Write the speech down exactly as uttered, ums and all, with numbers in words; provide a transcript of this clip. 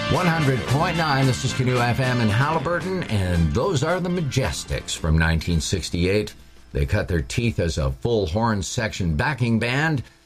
one hundred point nine, this is Canoe F M in Halliburton, and those are the Majestics from nineteen sixty-eight. They cut their teeth as a full horn section backing band,